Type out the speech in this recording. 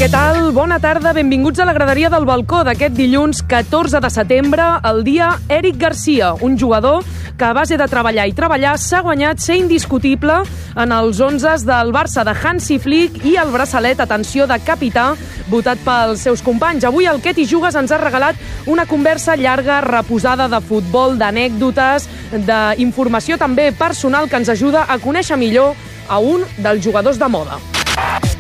Què tal? Bona tarda, benvinguts a la graderia del balcó d'aquest dilluns 14 de setembre, el dia Eric Garcia, un jugador que a base de treballar i treballar s'ha guanyat ser indiscutible en els 11 del Barça de Hansi Flick i el braçalet, atenció, de capità, votat pels seus companys. Avui el Què t'hi jugues ens ha regalat una conversa llarga, reposada de futbol, d'anècdotes, d'informació també personal que ens ajuda a conèixer millor a un dels jugadors de moda.